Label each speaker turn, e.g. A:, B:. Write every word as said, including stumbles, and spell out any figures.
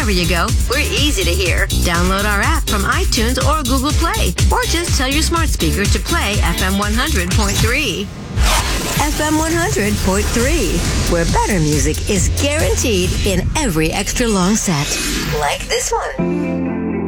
A: Wherever you go, we're easy to hear. Download our app from iTunes or Google Play, or just tell your smart speaker to play F M one hundred point three. F M one hundred point three, where better music is guaranteed in every extra long set. Like this one.